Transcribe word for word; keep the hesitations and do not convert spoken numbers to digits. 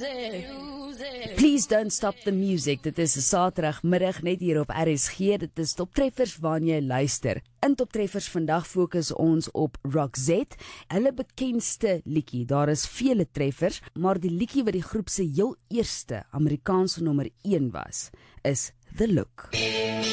Please don't stop the music. Dit is 'n Saterdagmiddag net hier op R S G. Dit is Toptreffers waarna jy luister. In Toptreffers vandag fokus ons op Roxette, hulle bekendste liedjie. Daar is vele treffers, maar die liedjie wat die groep se heel eerste Amerikaanse nommer een was, is The Look.